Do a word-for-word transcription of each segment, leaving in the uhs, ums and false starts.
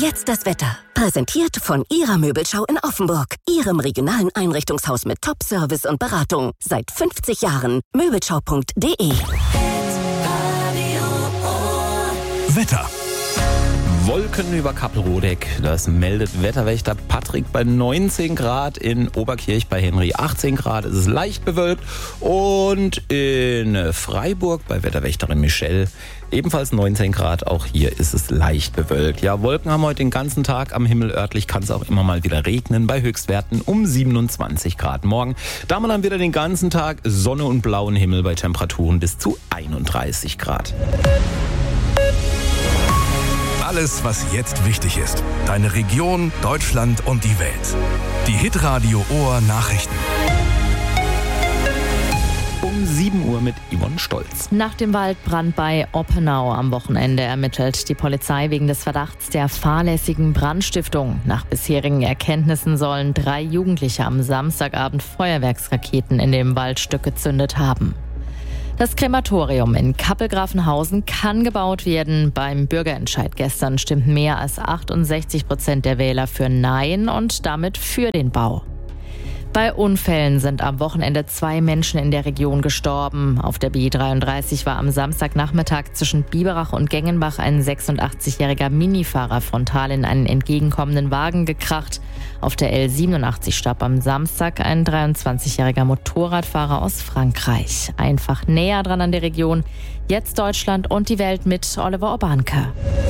Jetzt das Wetter. Präsentiert von Ihrer Möbelschau in Offenburg. Ihrem regionalen Einrichtungshaus mit Top-Service und Beratung. Seit fünfzig Jahren. Möbelschau punkt de. Wetter. Wolken über Kappelrodeck, das meldet Wetterwächter Patrick bei neunzehn Grad, in Oberkirch bei Henry achtzehn Grad, es ist leicht bewölkt und in Freiburg bei Wetterwächterin Michelle ebenfalls neunzehn Grad, auch hier ist es leicht bewölkt. Ja, Wolken haben heute den ganzen Tag am Himmel, örtlich kann es auch immer mal wieder regnen, bei Höchstwerten um siebenundzwanzig Grad. Morgen, da haben wir dann wieder den ganzen Tag Sonne und blauen Himmel bei Temperaturen bis zu einunddreißig Grad. Alles, was jetzt wichtig ist. Deine Region, Deutschland und die Welt. Die Hitradio Ohr Nachrichten. Um sieben Uhr mit Yvonne Stolz. Nach dem Waldbrand bei Oppenau am Wochenende ermittelt die Polizei wegen des Verdachts der fahrlässigen Brandstiftung. Nach bisherigen Erkenntnissen sollen drei Jugendliche am Samstagabend Feuerwerksraketen in dem Waldstück gezündet haben. Das Krematorium in Kappelgrafenhausen kann gebaut werden. Beim Bürgerentscheid gestern stimmten mehr als achtundsechzig Prozent der Wähler für Nein und damit für den Bau. Bei Unfällen sind am Wochenende zwei Menschen in der Region gestorben. Auf der B dreiunddreißig war am Samstagnachmittag zwischen Biberach und Gengenbach ein sechsundachtzigjähriger Minifahrer frontal in einen entgegenkommenden Wagen gekracht. Auf der L siebenundachtzig starb am Samstag ein dreiundzwanzigjähriger Motorradfahrer aus Frankreich. Einfach näher dran an der Region. Jetzt Deutschland und die Welt mit Oliver Obanke.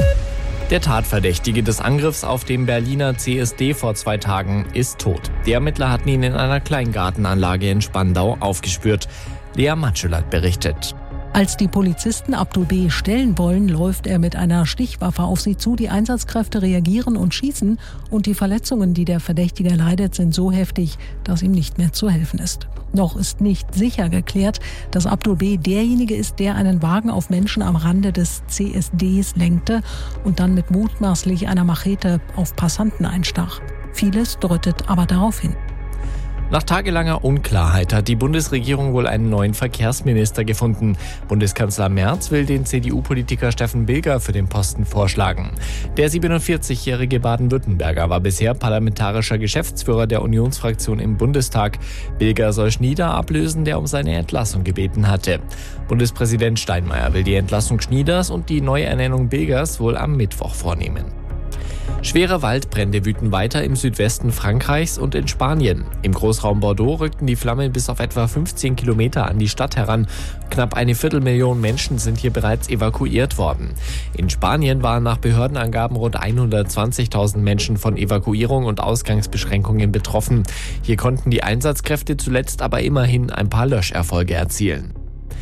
Der Tatverdächtige des Angriffs auf den Berliner C S D vor zwei Tagen ist tot. Die Ermittler hatten ihn in einer Kleingartenanlage in Spandau aufgespürt. Lea Matschulat berichtet. Als die Polizisten Abdul B. stellen wollen, läuft er mit einer Stichwaffe auf sie zu. Die Einsatzkräfte reagieren und schießen. Und die Verletzungen, die der Verdächtige leidet, sind so heftig, dass ihm nicht mehr zu helfen ist. Noch ist nicht sicher geklärt, dass Abdul B. derjenige ist, der einen Wagen auf Menschen am Rande des C S Ds lenkte und dann mit mutmaßlich einer Machete auf Passanten einstach. Vieles deutet aber darauf hin. Nach tagelanger Unklarheit hat die Bundesregierung wohl einen neuen Verkehrsminister gefunden. Bundeskanzler Merz will den C D U-Politiker Steffen Bilger für den Posten vorschlagen. Der siebenundvierzigjährige Baden-Württemberger war bisher parlamentarischer Geschäftsführer der Unionsfraktion im Bundestag. Bilger soll Schnieder ablösen, der um seine Entlassung gebeten hatte. Bundespräsident Steinmeier will die Entlassung Schnieders und die Neuernennung Bilgers wohl am Mittwoch vornehmen. Schwere Waldbrände wüten weiter im Südwesten Frankreichs und in Spanien. Im Großraum Bordeaux rückten die Flammen bis auf etwa fünfzehn Kilometer an die Stadt heran. Knapp eine Viertelmillion Menschen sind hier bereits evakuiert worden. In Spanien waren nach Behördenangaben rund hundertzwanzigtausend Menschen von Evakuierung und Ausgangsbeschränkungen betroffen. Hier konnten die Einsatzkräfte zuletzt aber immerhin ein paar Löscherfolge erzielen.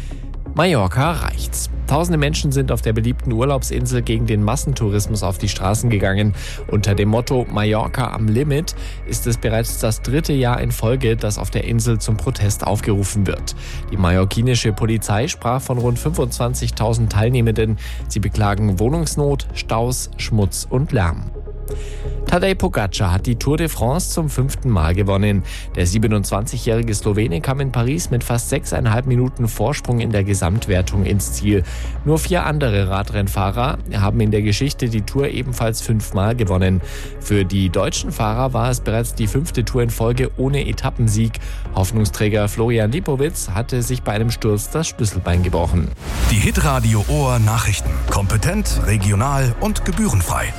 Mallorca reicht's. Tausende Menschen sind auf der beliebten Urlaubsinsel gegen den Massentourismus auf die Straßen gegangen. Unter dem Motto Mallorca am Limit ist es bereits das dritte Jahr in Folge, dass auf der Insel zum Protest aufgerufen wird. Die mallorquinische Polizei sprach von rund fünfundzwanzigtausend Teilnehmenden. Sie beklagen Wohnungsnot, Staus, Schmutz und Lärm. Tadej Pogačar hat die Tour de France zum fünften Mal gewonnen. Der siebenundzwanzigjährige Slowene kam in Paris mit fast sechseinhalb Minuten Vorsprung in der Gesamtwertung ins Ziel. Nur vier andere Radrennfahrer haben in der Geschichte die Tour ebenfalls fünfmal gewonnen. Für die deutschen Fahrer war es bereits die fünfte Tour in Folge ohne Etappensieg. Hoffnungsträger Florian Lipowitz hatte sich bei einem Sturz das Schlüsselbein gebrochen. Die Hitradio Ohr Nachrichten. Kompetent, regional und gebührenfrei.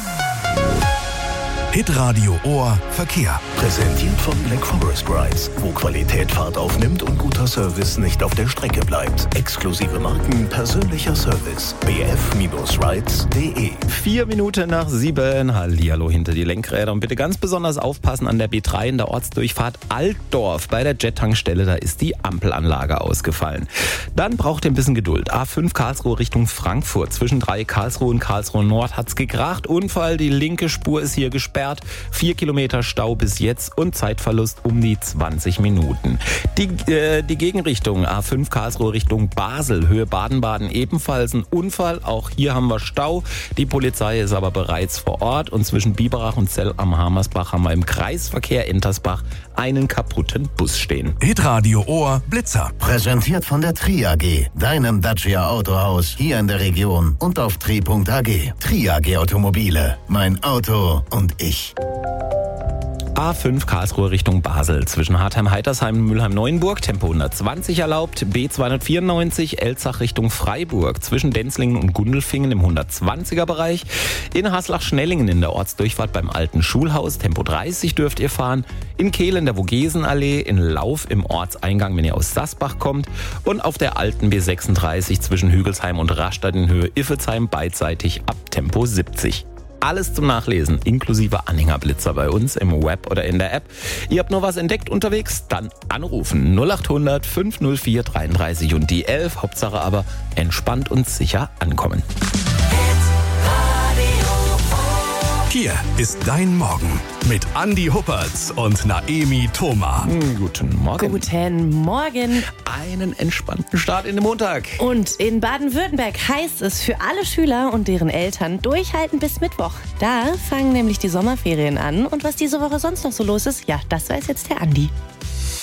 Hitradio Ohr Verkehr. Präsentiert von Black Forest Rides, wo Qualität Fahrt aufnimmt und guter Service nicht auf der Strecke bleibt. Exklusive Marken, persönlicher Service. b f rides punkt de. Vier Minuten nach sieben. Hallihallo hinter die Lenkräder. Und bitte ganz besonders aufpassen an der B drei in der Ortsdurchfahrt Altdorf. Bei der Jet-Tankstelle, da ist die Ampelanlage ausgefallen. Dann braucht ihr ein bisschen Geduld. A fünf Karlsruhe Richtung Frankfurt. Zwischen drei Karlsruhe und Karlsruhe Nord hat's gekracht. Unfall, die linke Spur ist hier gesperrt. gesperrt. Vier Kilometer Stau bis jetzt und Zeitverlust um die zwanzig Minuten. Die, äh, die Gegenrichtung A fünf Karlsruhe Richtung Basel, Höhe Baden-Baden ebenfalls ein Unfall. Auch hier haben wir Stau. Die Polizei ist aber bereits vor Ort und zwischen Biberach und Zell am Hamersbach haben wir im Kreisverkehr Entersbach einen kaputten Bus stehen. Hitradio Ohr Blitzer. Präsentiert von der Tri A G, deinem Dacia Autohaus hier in der Region und auf tri punkt a g. Tri A G Automobile, mein Auto und ich. A fünf Karlsruhe Richtung Basel. Zwischen Hartheim-Heitersheim und Mülheim-Neuenburg Tempo hundertzwanzig erlaubt. B zweihundertvierundneunzig Elzach Richtung Freiburg. Zwischen Denzlingen und Gundelfingen im hundertzwanziger Bereich. In Haslach-Schnellingen in der Ortsdurchfahrt beim alten Schulhaus. Tempo dreißig dürft ihr fahren. In Kehl in der Vogesenallee. In Lauf im Ortseingang, wenn ihr aus Sassbach kommt. Und auf der alten B sechsunddreißig zwischen Hügelsheim und Rastatt in Höhe Iffelsheim beidseitig ab Tempo siebzig. Alles zum Nachlesen, inklusive Anhängerblitzer bei uns im Web oder in der App. Ihr habt noch was entdeckt unterwegs? Dann anrufen null acht hundert fünf null vier dreiunddreißig und die elf. Hauptsache aber entspannt und sicher ankommen. Hier ist dein Morgen mit Andi Huppertz und Naemi Thoma. Guten Morgen. Guten Morgen. Einen entspannten Start in den Montag. Und in Baden-Württemberg heißt es für alle Schüler und deren Eltern durchhalten bis Mittwoch. Da fangen nämlich die Sommerferien an. Und was diese Woche sonst noch so los ist, ja, das weiß jetzt der Andi.